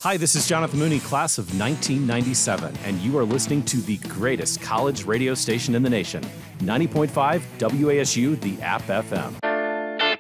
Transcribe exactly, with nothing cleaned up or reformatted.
Hi, this is Jonathan Mooney, class of nineteen ninety-seven, and you are listening to the greatest college radio station in the nation, ninety point five W A S U, the App F M.